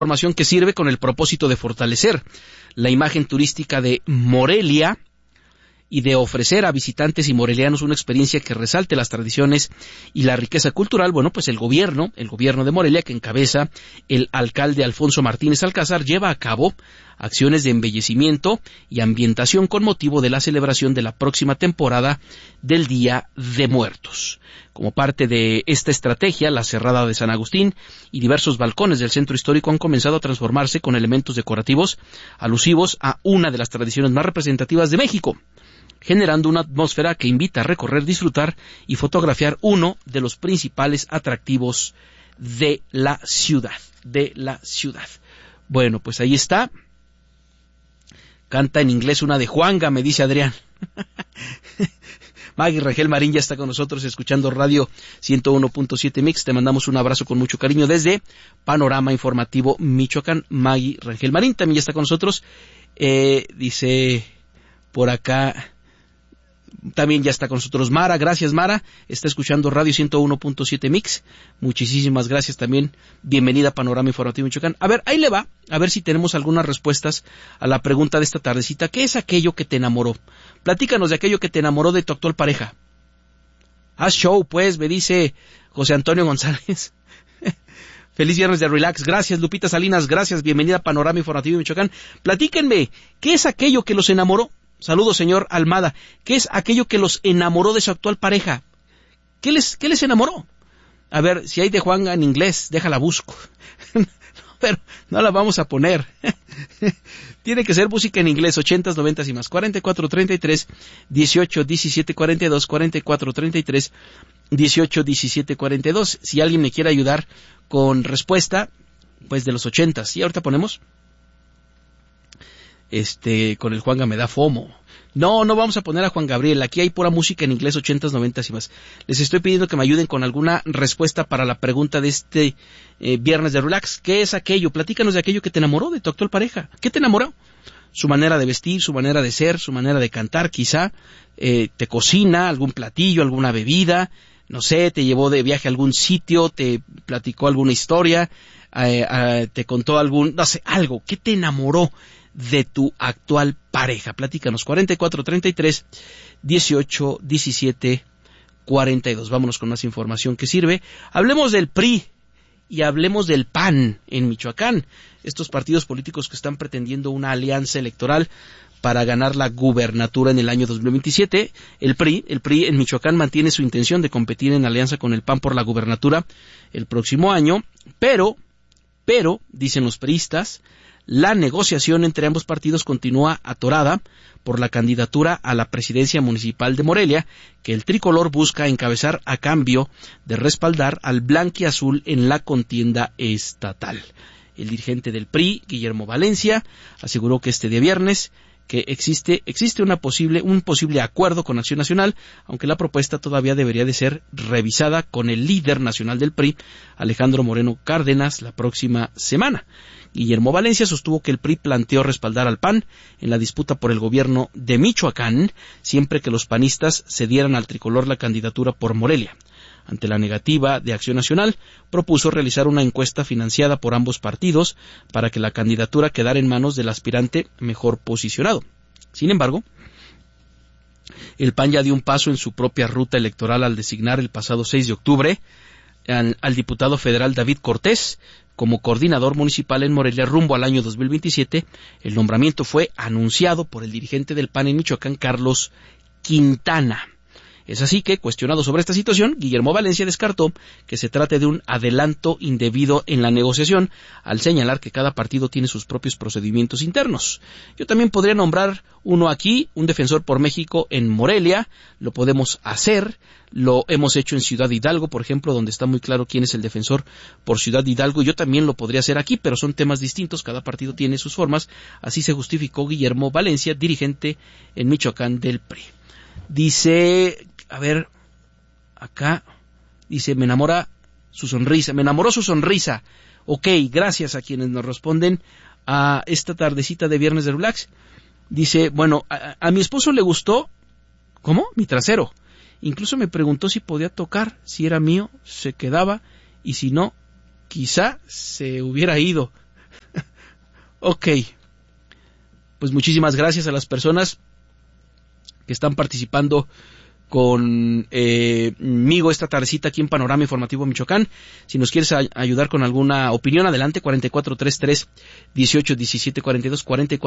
Información que sirve con el propósito de fortalecer la imagen turística de Morelia y de ofrecer a visitantes y morelianos una experiencia que resalte las tradiciones y la riqueza cultural. Bueno, pues el gobierno de Morelia, que encabeza el alcalde Alfonso Martínez Alcázar, lleva a cabo acciones de embellecimiento y ambientación con motivo de la celebración de la próxima temporada del Día de Muertos. Como parte de esta estrategia, la Cerrada de San Agustín y diversos balcones del centro histórico han comenzado a transformarse con elementos decorativos alusivos a una de las tradiciones más representativas de México, generando una atmósfera que invita a recorrer, disfrutar y fotografiar uno de los principales atractivos de la ciudad. Bueno, pues ahí está. Canta en inglés una de Juanga, me dice Adrián. Maggie Rangel Marín ya está con nosotros escuchando Radio 101.7 Mix. Te mandamos un abrazo con mucho cariño desde Panorama Informativo Michoacán. Maggie Rangel Marín también ya está con nosotros. Dice por acá... También ya está con nosotros Mara, gracias Mara, está escuchando Radio 101.7 Mix, muchísimas gracias también, bienvenida a Panorama Informativo Michoacán. A ver, ahí le va, a ver si tenemos algunas respuestas a la pregunta de esta tardecita. ¿Qué es aquello que te enamoró? Platícanos de aquello que te enamoró de tu actual pareja. Haz show, pues, me dice José Antonio González. Feliz viernes de relax, gracias Lupita Salinas, gracias, bienvenida a Panorama Informativo Michoacán. Platíquenme, ¿qué es aquello que los enamoró? Saludos, señor Almada. ¿Qué es aquello que los enamoró de su actual pareja? ¿Qué les enamoró? A ver, si hay de Juanga en inglés, déjala busco. Pero no la vamos a poner. Tiene que ser música en inglés, 80s, 90s y más. 44 33 18 17 42, 44 33 18 17 42. Si alguien me quiere ayudar con respuesta, pues de los 80s. Y ahorita ponemos... con el Juanga me da fomo. No vamos a poner a Juan Gabriel. Aquí hay pura música en inglés, 80s, 90s y más. Les estoy pidiendo que me ayuden con alguna respuesta para la pregunta de este viernes de relax. ¿Qué es aquello? Platícanos de aquello que te enamoró de tu actual pareja. ¿Qué te enamoró? Su manera de vestir, su manera de ser, su manera de cantar, quizá. Te cocina, algún platillo, alguna bebida. No sé, te llevó de viaje a algún sitio, te platicó alguna historia, te contó no sé, algo. ¿Qué te enamoró de tu actual pareja? Platícanos. 44 33 18 17 42. Vámonos con más información que sirve. Hablemos del PRI y hablemos del PAN en Michoacán. Estos partidos políticos que están pretendiendo una alianza electoral para ganar la gubernatura en el año 2027. El PRI en Michoacán mantiene su intención de competir en alianza con el PAN por la gubernatura el próximo año, pero, dicen los priistas, la negociación entre ambos partidos continúa atorada por la candidatura a la presidencia municipal de Morelia, que el tricolor busca encabezar a cambio de respaldar al blanquiazul en la contienda estatal. El dirigente del PRI, Guillermo Valencia, aseguró que este día viernes que existe un posible acuerdo con Acción Nacional, aunque la propuesta todavía debería de ser revisada con el líder nacional del PRI, Alejandro Moreno Cárdenas, la próxima semana. Guillermo Valencia sostuvo que el PRI planteó respaldar al PAN en la disputa por el gobierno de Michoacán, siempre que los panistas cedieran al tricolor la candidatura por Morelia. Ante la negativa de Acción Nacional, propuso realizar una encuesta financiada por ambos partidos para que la candidatura quedara en manos del aspirante mejor posicionado. Sin embargo, el PAN ya dio un paso en su propia ruta electoral al designar el pasado 6 de octubre al diputado federal David Cortés como coordinador municipal en Morelia rumbo al año 2027. El nombramiento fue anunciado por el dirigente del PAN en Michoacán, Carlos Quintana. Es así que, cuestionado sobre esta situación, Guillermo Valencia descartó que se trate de un adelanto indebido en la negociación, al señalar que cada partido tiene sus propios procedimientos internos. Yo también podría nombrar uno aquí, un defensor por México en Morelia, lo podemos hacer, lo hemos hecho en Ciudad Hidalgo, por ejemplo, donde está muy claro quién es el defensor por Ciudad Hidalgo. Yo también lo podría hacer aquí, pero son temas distintos, cada partido tiene sus formas. Así se justificó Guillermo Valencia, dirigente en Michoacán del PRI. Dice, a ver, acá, dice, me enamoró su sonrisa. Ok, gracias a quienes nos responden a esta tardecita de viernes de relax. Dice, bueno, a mi esposo le gustó, ¿cómo? Mi trasero. Incluso me preguntó si podía tocar, si era mío, se quedaba, y si no, quizá se hubiera ido. Ok. Pues muchísimas gracias a las personas que están participando conmigo esta tardecita aquí en Panorama Informativo Michoacán. Si nos quieres ayudar con alguna opinión, adelante, 4433-181742,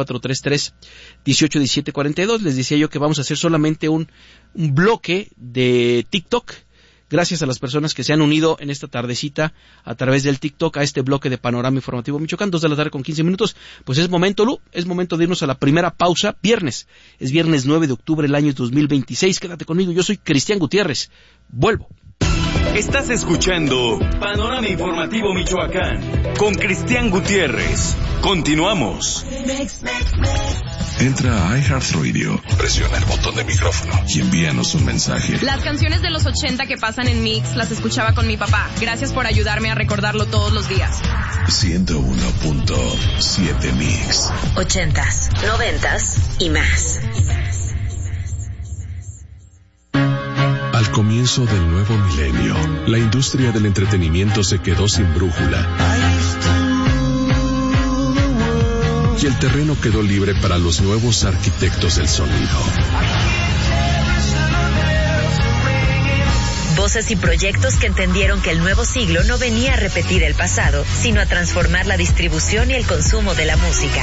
4433-181742. Les decía yo que vamos a hacer solamente un bloque de TikTok. Gracias a las personas que se han unido en esta tardecita a través del TikTok a este bloque de Panorama Informativo Michoacán, 2:15 p.m. Pues es momento, Lu, es momento de irnos a la primera pausa. Viernes, es viernes 9 de octubre del año 2026. Quédate conmigo, yo soy Cristian Gutiérrez. Vuelvo. Estás escuchando Panorama Informativo Michoacán con Cristian Gutiérrez. Continuamos. Entra a iHeartRadio, presiona el botón de micrófono y envíanos un mensaje. Las canciones de los 80 que pasan en Mix las escuchaba con mi papá. Gracias por ayudarme a recordarlo todos los días. 101.7 Mix. 80s, 90s y más. Al comienzo del nuevo milenio, la industria del entretenimiento se quedó sin brújula. Y el terreno quedó libre para los nuevos arquitectos del sonido. Voces y proyectos que entendieron que el nuevo siglo no venía a repetir el pasado, sino a transformar la distribución y el consumo de la música.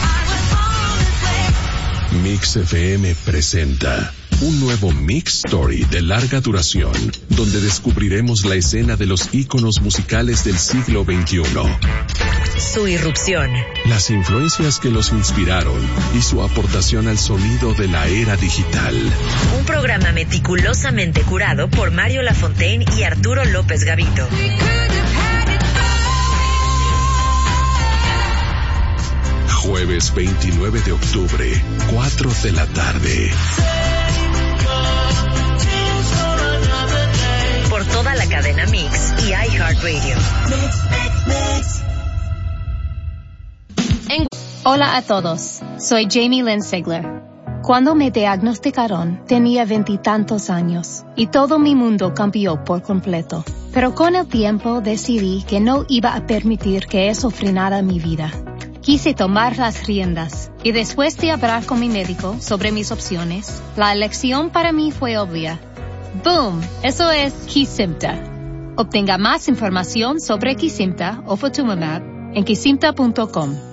Mix FM presenta un nuevo Mix Story de larga duración, donde descubriremos la escena de los íconos musicales del siglo XXI. Su irrupción. Las influencias que los inspiraron y su aportación al sonido de la era digital. Un programa meticulosamente curado por Mario Lafontaine y Arturo López Gavito. Jueves 29 de octubre, 4 de la tarde. Por toda la cadena Mix y iHeartRadio. Hola a todos, soy Jamie Lynn Sigler. Cuando me diagnosticaron, tenía 20 y tantos años, y todo mi mundo cambió por completo. Pero con el tiempo decidí que no iba a permitir que eso frenara mi vida. Quise tomar las riendas, y después de hablar con mi médico sobre mis opciones, la elección para mí fue obvia. ¡Boom! Eso es Kesimpta. Obtenga más información sobre Kesimpta o Ofatumumab en kesimpta.com.